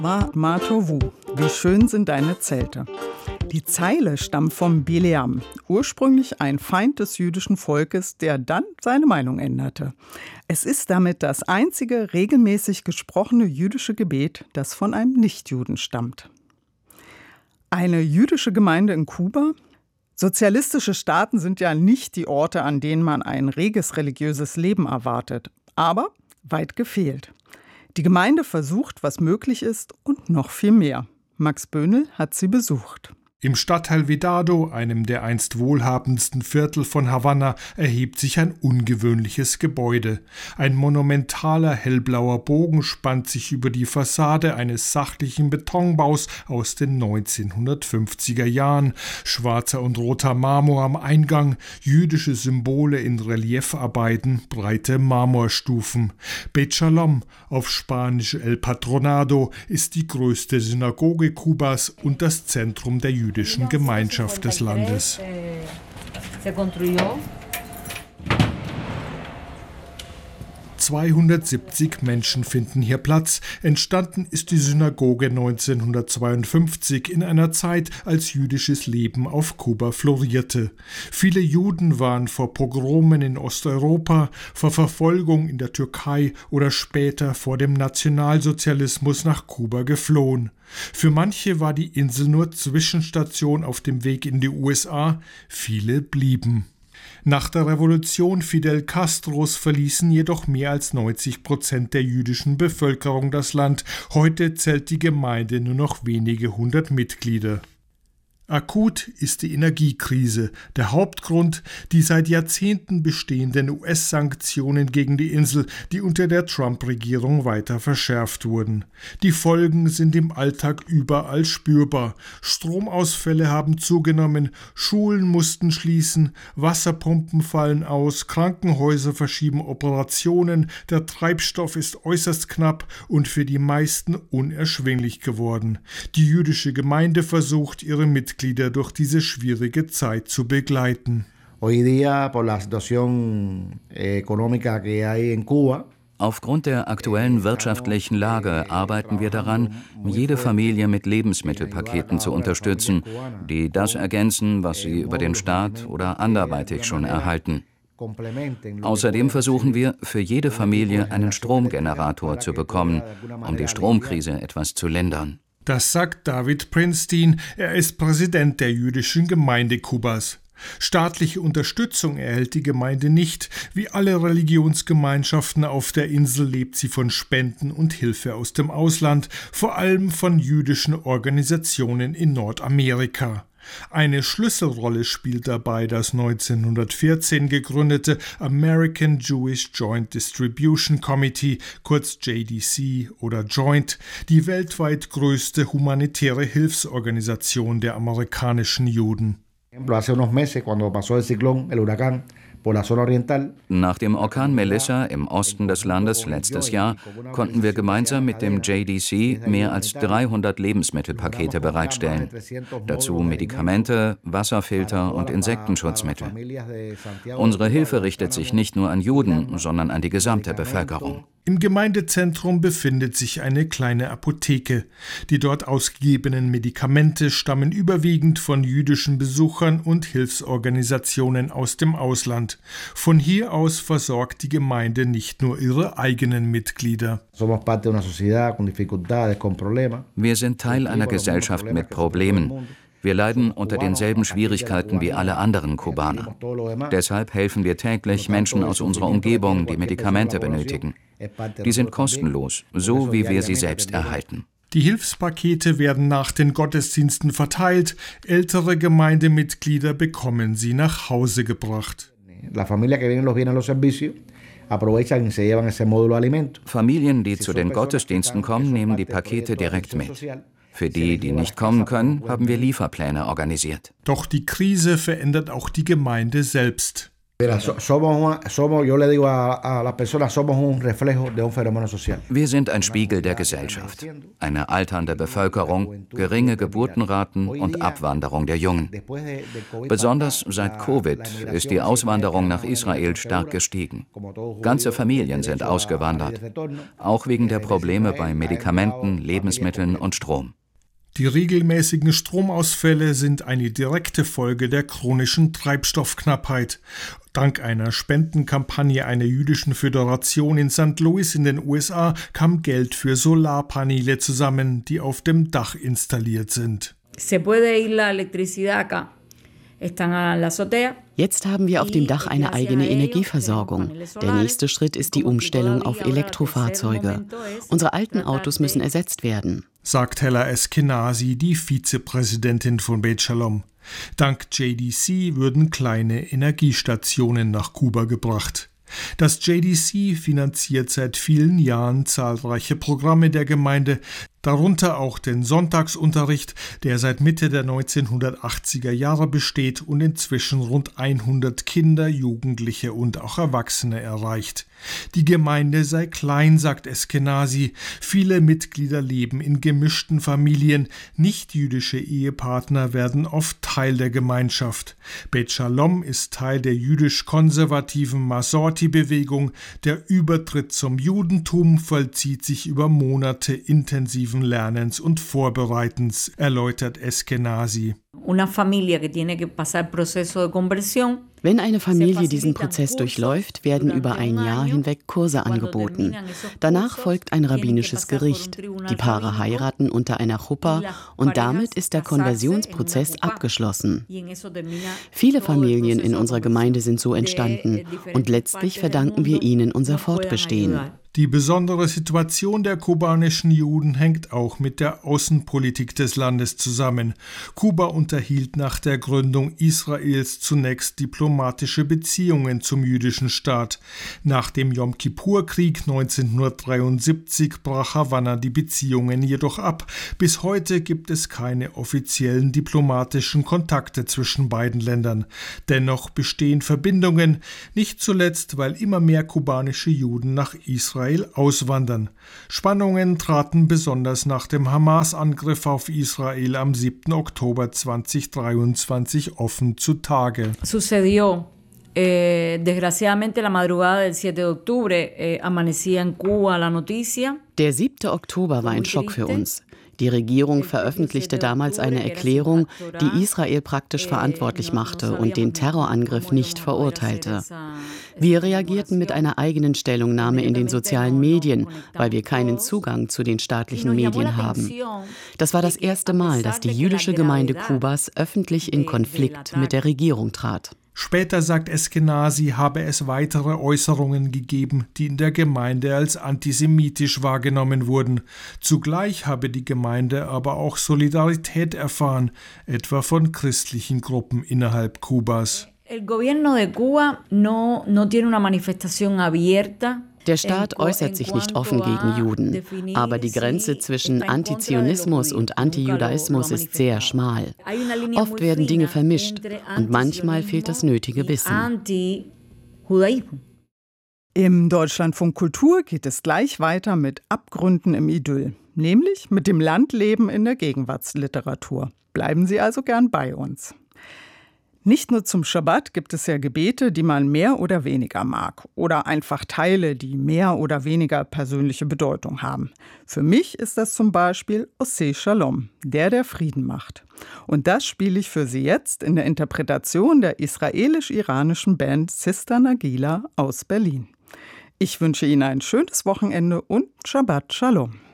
Ma Tovu, wie schön sind deine Zelte. Die Zeile stammt vom Bileam, ursprünglich ein Feind des jüdischen Volkes, der dann seine Meinung änderte. Es ist damit das einzige regelmäßig gesprochene jüdische Gebet, das von einem Nichtjuden stammt. Eine jüdische Gemeinde in Kuba? Sozialistische Staaten sind ja nicht die Orte, an denen man ein reges religiöses Leben erwartet, aber weit gefehlt. Die Gemeinde versucht, was möglich ist und noch viel mehr. Max Böhnel hat sie besucht. Im Stadtteil Vedado, einem der einst wohlhabendsten Viertel von Havanna, erhebt sich ein ungewöhnliches Gebäude. Ein monumentaler hellblauer Bogen spannt sich über die Fassade eines sachlichen Betonbaus aus den 1950er Jahren. Schwarzer und roter Marmor am Eingang, jüdische Symbole in Reliefarbeiten, breite Marmorstufen. Bet Shalom, auf Spanisch El Patronado, ist die größte Synagoge Kubas und das Zentrum der jüdischen Gemeinschaft des Landes. 270 Menschen finden hier Platz. Entstanden ist die Synagoge 1952 in einer Zeit, als jüdisches Leben auf Kuba florierte. Viele Juden waren vor Pogromen in Osteuropa, vor Verfolgung in der Türkei oder später vor dem Nationalsozialismus nach Kuba geflohen. Für manche war die Insel nur Zwischenstation auf dem Weg in die USA, viele blieben. Nach der Revolution Fidel Castros verließen jedoch mehr als 90% der jüdischen Bevölkerung das Land. Heute zählt die Gemeinde nur noch wenige hundert Mitglieder. Akut ist die Energiekrise. Der Hauptgrund, die seit Jahrzehnten bestehenden US-Sanktionen gegen die Insel, die unter der Trump-Regierung weiter verschärft wurden. Die Folgen sind im Alltag überall spürbar. Stromausfälle haben zugenommen, Schulen mussten schließen, Wasserpumpen fallen aus, Krankenhäuser verschieben Operationen, der Treibstoff ist äußerst knapp und für die meisten unerschwinglich geworden. Die jüdische Gemeinde versucht, ihre Mitglieder durch diese schwierige Zeit zu begleiten. Aufgrund der aktuellen wirtschaftlichen Lage arbeiten wir daran, jede Familie mit Lebensmittelpaketen zu unterstützen, die das ergänzen, was sie über den Staat oder anderweitig schon erhalten. Außerdem versuchen wir, für jede Familie einen Stromgenerator zu bekommen, um die Stromkrise etwas zu lindern. Das sagt David Prinstein, er ist Präsident der jüdischen Gemeinde Kubas. Staatliche Unterstützung erhält die Gemeinde nicht. Wie alle Religionsgemeinschaften auf der Insel lebt sie von Spenden und Hilfe aus dem Ausland, vor allem von jüdischen Organisationen in Nordamerika. Eine Schlüsselrolle spielt dabei das 1914 gegründete American Jewish Joint Distribution Committee, kurz JDC oder Joint, die weltweit größte humanitäre Hilfsorganisation der amerikanischen Juden. Nach dem Orkan Melissa im Osten des Landes letztes Jahr konnten wir gemeinsam mit dem JDC mehr als 300 Lebensmittelpakete bereitstellen. Dazu Medikamente, Wasserfilter und Insektenschutzmittel. Unsere Hilfe richtet sich nicht nur an Juden, sondern an die gesamte Bevölkerung. Im Gemeindezentrum befindet sich eine kleine Apotheke. Die dort ausgegebenen Medikamente stammen überwiegend von jüdischen Besuchern und Hilfsorganisationen aus dem Ausland. Von hier aus versorgt die Gemeinde nicht nur ihre eigenen Mitglieder. Wir sind Teil einer Gesellschaft mit Problemen. Wir leiden unter denselben Schwierigkeiten wie alle anderen Kubaner. Deshalb helfen wir täglich Menschen aus unserer Umgebung, die Medikamente benötigen. Die sind kostenlos, so wie wir sie selbst erhalten. Die Hilfspakete werden nach den Gottesdiensten verteilt. Ältere Gemeindemitglieder bekommen sie nach Hause gebracht. Familien, die zu den Gottesdiensten kommen, nehmen die Pakete direkt mit. Für die, die nicht kommen können, haben wir Lieferpläne organisiert. Doch die Krise verändert auch die Gemeinde selbst. Wir sind ein Spiegel der Gesellschaft. Eine alternde Bevölkerung, geringe Geburtenraten und Abwanderung der Jungen. Besonders seit Covid ist die Auswanderung nach Israel stark gestiegen. Ganze Familien sind ausgewandert, auch wegen der Probleme bei Medikamenten, Lebensmitteln und Strom. Die regelmäßigen Stromausfälle sind eine direkte Folge der chronischen Treibstoffknappheit. Dank einer Spendenkampagne einer jüdischen Föderation in St. Louis in den USA kam Geld für Solarpaneele zusammen, die auf dem Dach installiert sind. Jetzt haben wir auf dem Dach eine eigene Energieversorgung. Der nächste Schritt ist die Umstellung auf Elektrofahrzeuge. Unsere alten Autos müssen ersetzt werden, sagt Hella Eskenazi, die Vizepräsidentin von Beit Shalom. Dank JDC würden kleine Energiestationen nach Kuba gebracht. Das JDC finanziert seit vielen Jahren zahlreiche Programme der Gemeinde, darunter auch den Sonntagsunterricht, der seit Mitte der 1980er Jahre besteht und inzwischen rund 100 Kinder, Jugendliche und auch Erwachsene erreicht. Die Gemeinde sei klein, sagt Eskenazi. Viele Mitglieder leben in gemischten Familien. Nichtjüdische Ehepartner werden oft Teil der Gemeinschaft. Beit Shalom ist Teil der jüdisch-konservativen Masorti-Bewegung. Der Übertritt zum Judentum vollzieht sich über Monate intensiven Lernens und Vorbereitens, erläutert Eskenazi. Wenn eine Familie diesen Prozess durchläuft, werden über ein Jahr hinweg Kurse angeboten. Danach folgt ein rabbinisches Gericht. Die Paare heiraten unter einer Chuppa und damit ist der Konversionsprozess abgeschlossen. Viele Familien in unserer Gemeinde sind so entstanden und letztlich verdanken wir ihnen unser Fortbestehen. Die besondere Situation der kubanischen Juden hängt auch mit der Außenpolitik des Landes zusammen. Kuba unterhielt nach der Gründung Israels zunächst diplomatische Beziehungen zum jüdischen Staat. Nach dem Jom-Kippur-Krieg 1973 brach Havanna die Beziehungen jedoch ab. Bis heute gibt es keine offiziellen diplomatischen Kontakte zwischen beiden Ländern. Dennoch bestehen Verbindungen, nicht zuletzt, weil immer mehr kubanische Juden nach Israel auswandern. Spannungen traten besonders nach dem Hamas-Angriff auf Israel am 7. Oktober 2023 offen zutage. Desgraciadamente la madrugada del 7 de octubre amanecía en Cuba la noticia. Der 7. Oktober war ein Schock für uns. Die Regierung veröffentlichte damals eine Erklärung, die Israel praktisch verantwortlich machte und den Terrorangriff nicht verurteilte. Wir reagierten mit einer eigenen Stellungnahme in den sozialen Medien, weil wir keinen Zugang zu den staatlichen Medien haben. Das war das erste Mal, dass die jüdische Gemeinde Kubas öffentlich in Konflikt mit der Regierung trat. Später sagt Eskenazi, habe es weitere Äußerungen gegeben, die in der Gemeinde als antisemitisch wahrgenommen wurden. Zugleich habe die Gemeinde aber auch Solidarität erfahren, etwa von christlichen Gruppen innerhalb Kubas. El gobierno de Cuba no tiene una manifestación abierta. Der Staat äußert sich nicht offen gegen Juden, aber die Grenze zwischen Antizionismus und Antijudaismus ist sehr schmal. Oft werden Dinge vermischt und manchmal fehlt das nötige Wissen. Im Deutschlandfunk Kultur geht es gleich weiter mit Abgründen im Idyll, nämlich mit dem Landleben in der Gegenwartsliteratur. Bleiben Sie also gern bei uns. Nicht nur zum Schabbat gibt es ja Gebete, die man mehr oder weniger mag oder einfach Teile, die mehr oder weniger persönliche Bedeutung haben. Für mich ist das zum Beispiel Oseh Shalom, der Frieden macht. Und das spiele ich für Sie jetzt in der Interpretation der israelisch-iranischen Band Sister Nagila aus Berlin. Ich wünsche Ihnen ein schönes Wochenende und Shabbat Shalom.